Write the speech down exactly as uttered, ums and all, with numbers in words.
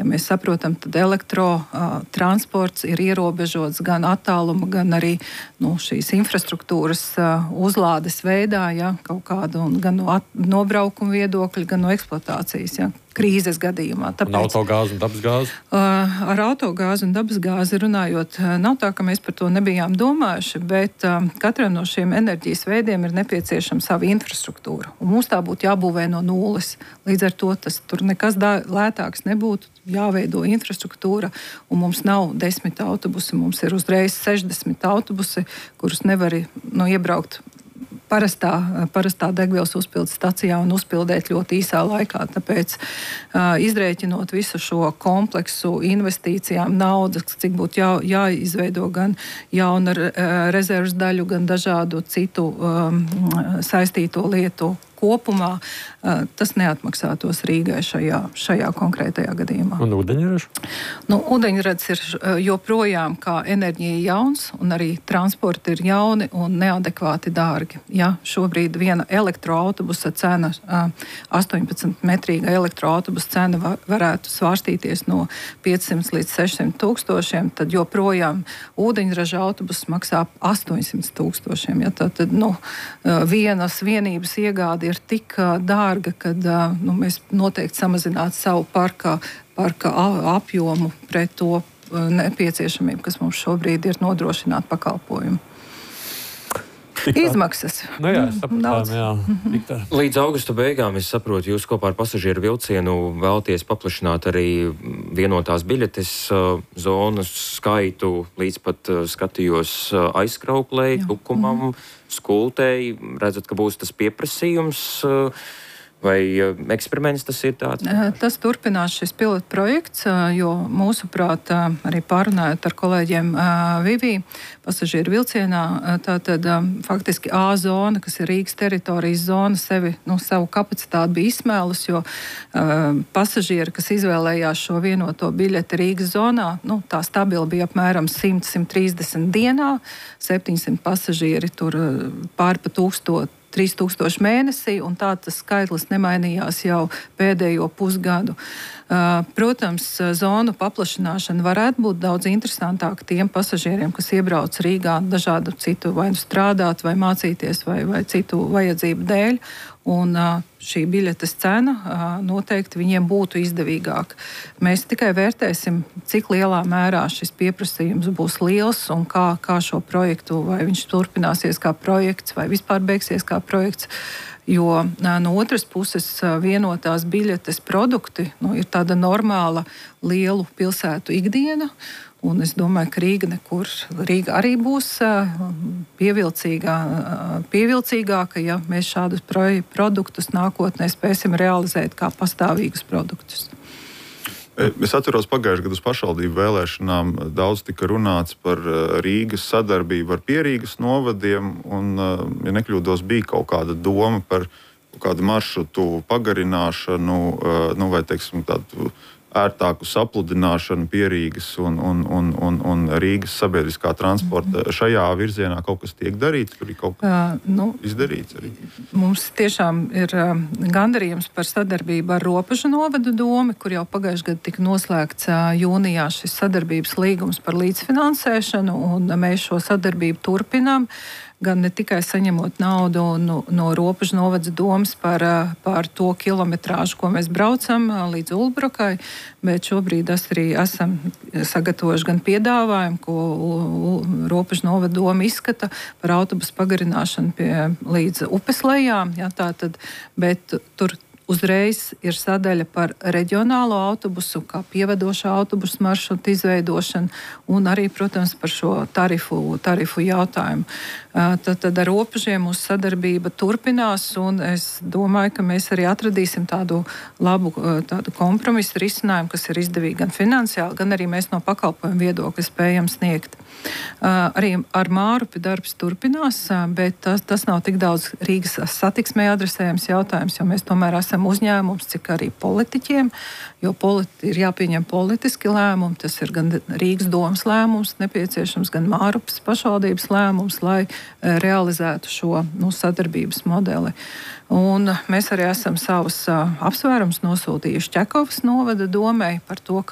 Ja mēs saprotam, tad elektrotransports ir ierobežots gan attāluma, gan arī nu, šīs infrastruktūras uh, uzlādes veidā, ja, kaut kādu, gan no at, nobraukuma viedokļa, gan no eksploatācijas, ja, krīzes gadījumā. Tāpēc, un autogāzi un dabasgāzi? Uh, ar autogāzi un dabasgāzi runājot, nav tā, ka mēs par to nebijām domājuši, bet uh, katram no šiem enerģijas veidiem ir nepieciešama sava infrastruktūra. Un mums tā būtu jābūvē no nulles. Līdz ar to tas tur nekas dā, lētāks nebūtu, jāveido infrastruktūra, un mums nav desmit autobusi, mums ir uzreiz sešdesmit autobusi, kurus nevar nu, iebraukt Parastā, parastā degvielas uzpildes stacijā un uzpildēt ļoti īsā laikā. Tāpēc, uh, izrēķinot visu šo kompleksu investīcijām, naudas, cik būtu jā, jāizveido gan jauna uh, rezerves daļu, gan dažādu citu um, saistīto lietu kopumā, uh, tas neatmaksātos Rīgai šajā, šajā konkrētajā gadījumā. Un ūdeņrads? Nu, ūdeņrads ir joprojām kā enerģija jauns, un arī transporti ir jauni un neadekvāti dārgi. Ja šobrīd viena elektroautobusa cena, astoņpadsmitmetrīga elektroautobusa cena va, varētu svārstīties no piecsimt līdz sešsimt tūkstošiem, tad joprojām ūdeņraža autobus maksā astoņsimt tūkstošiem. Ja, tad, nu, vienas vienības iegāde ir tik dārga, ka nu, mēs noteikti samazinātu savu parka, parka apjomu pret to nepieciešamību, kas mums šobrīd ir nodrošināt pakalpojumu. Izmaksas. Nu jā, sapratām, jā. Viktor. Līdz augusta beigām, es saprotu, jūs kopā ar pasažieru vilcienu vēlaties paplašināt arī vienotās biļetes zonas skaitu, līdz pat skatījos aizkrauklei, Tukumam, Skultei. Redzat, ka būs tas pieprasījums, vai eksperiments tas ir tāds? Tas turpinās šis pilotu projekts, jo mūsuprāt, arī pārunājot ar kolēģiem Vivī, pasažieru vilcienā, tātad faktiski A zona, kas ir Rīgas teritorijas zona, sevi, nu, savu kapacitāti bija izsmēlus, jo pasažieri, kas izvēlējās šo vienoto biļeti Rīgas zonā, nu, tā stabili bija apmēram simt līdz simt trīsdesmit dienā, septiņsimt pasažieri tur pār pa tūkstot, trīs tūkstoši mēnesī, un tā tas skaitlis nemainījās jau pēdējo pusgadu. Protams, zonu paplašināšana varētu būt daudz interesantāka tiem pasažieriem, kas iebrauc Rīgā dažādu citu vai strādāt, vai mācīties, vai, vai citu vajadzību dēļ. Un šī biļetes cena noteikti viņiem būtu izdevīgāka. Mēs tikai vērtēsim, cik lielā mērā šis pieprasījums būs liels un kā, kā šo projektu, vai viņš turpināsies kā projekts, vai vispār beigsies kā projekts. Jo no otras puses vienotās biļetes produkti nu, ir tāda normāla lielu pilsētu ikdiena. Un es domāju, ka Rīga nekur, Rīga arī būs pievilcīgā, pievilcīgāka, ja mēs šādus produktus nākotnē spēsim realizēt kā pastāvīgus produktus. Es atceros pagājušajā gadā uz pašvaldību vēlēšanām daudz tika runāts par Rīgas sadarbību ar Pierīgas novadiem, un, ja nekļūdos, bija kaut kāda doma par kādu maršrutu pagarināšanu, nu, vai, teiksim, tādu ērtāku sapludināšanu Pierīgas un, un, un, un, un Rīgas sabiedriskā transporta. Šajā virzienā kaut kas tiek darīts, tur ir kaut kas uh, nu, izdarīts arī. Mums tiešām ir uh, gandarījums par sadarbību ar Ropažu novadu domi, kur jau pagājušajā gadā tika noslēgts uh, jūnijā šis sadarbības līgums par līdzfinansēšanu, un uh, mēs šo sadarbību turpinām. Gan ne tikai saņemot naudu no, no Ropažu novads domas par, par to kilometrāžu, ko mēs braucam līdz Ulbrukai, bet šobrīd arī esam sagatavojuši gan piedāvājumu, ko Ropažu novada doma izskata par autobusu pagarināšanu pie, līdz upes lejām. Ja, tātad, bet tur uzreiz ir sadaļa par reģionālo autobusu, kā pievedošā autobusu maršrutu izveidošanu, un arī, protams, par šo tarifu, tarifu jautājumu. Tad, tad ar Ropažiem mūsu sadarbība turpinās, un es domāju, ka mēs arī atradīsim tādu labu tādu kompromisu risinājumu, kas ir izdevīgi gan finansiāli, gan arī mēs no pakalpojumu viedokļa spējam sniegt. Arī ar Mārupi darbs turpinās, bet tas, tas nav tik daudz Rīgas satiksmē adresējams jautājums, jo mēs tomēr esam uzņēmums, cik arī politiķiem, jo politi, ir jāpieņem politiski lēmumi, tas ir gan Rīgas domas lēmums nepieciešams, gan Mārupas pašvaldības lēmums, lai realizētu šo nu, sadarbības modeli. Un mēs arī esam savus apsvērums nosūtījuši Ķekovas novada domai par to,